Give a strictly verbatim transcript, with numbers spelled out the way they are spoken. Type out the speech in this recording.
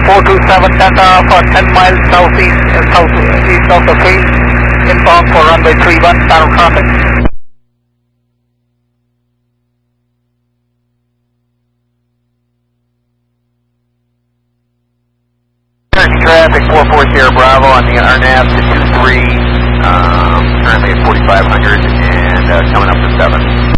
four two seven Delta for ten miles southeast, uh, southeast of the field, inbound for runway three one, channel traffic. Traffic four four Sierra Bravo on the R N A V to two three, um, currently at forty-five hundred and uh, coming up to seven.